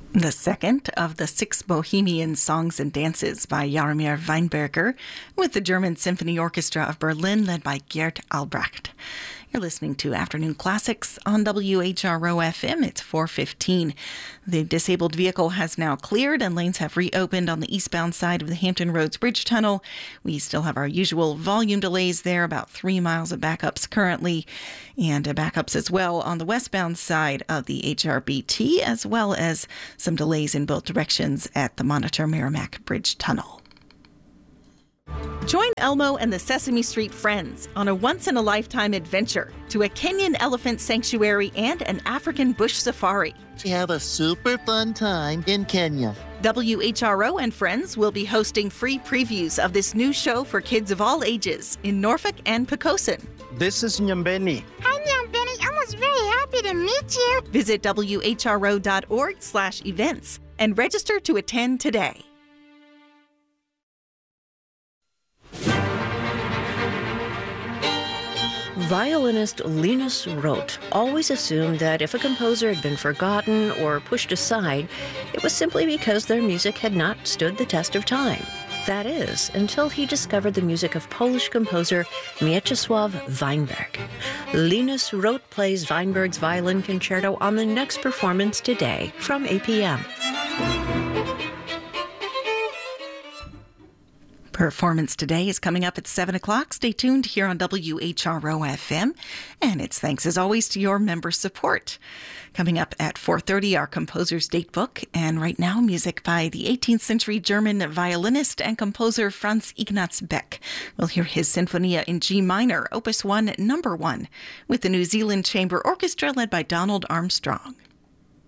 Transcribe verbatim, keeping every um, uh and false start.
The second of the six Bohemian songs and dances by Jaromir Weinberger with the German Symphony Orchestra of Berlin led by Gert Albrecht. You're listening to Afternoon Classics on W H R O F M. It's four fifteen. The disabled vehicle has now cleared and lanes have reopened on the eastbound side of the Hampton Roads Bridge Tunnel. We still have our usual volume delays there, about three miles of backups currently, and backups as well on the westbound side of the H R B T, as well as some delays in both directions at the Monitor Merrimack Bridge Tunnel. Join Elmo and the Sesame Street Friends on a once-in-a-lifetime adventure to a Kenyan elephant sanctuary and an African bush safari. To have a super fun time in Kenya. W H R O and Friends will be hosting free previews of this new show for kids of all ages in Norfolk and Poquoson. This is Nyambeni. Hi, Nyambeni. I was very happy to meet you. Visit W H R O dot org slash events and register to attend today. Violinist Linus Roth always assumed that if a composer had been forgotten or pushed aside, it was simply because their music had not stood the test of time. That is, until he discovered the music of Polish composer Mieczysław Weinberg. Linus Roth plays Weinberg's violin concerto on the next performance today from eight p.m. Performance today is coming up at seven o'clock. Stay tuned here on W H R O F M. And it's thanks, as always, to your member support. Coming up at four thirty, our composer's datebook. And right now, music by the eighteenth century German violinist and composer Franz Ignaz Beck. We'll hear his Sinfonia in G minor, Opus one, number one, with the New Zealand Chamber Orchestra led by Donald Armstrong.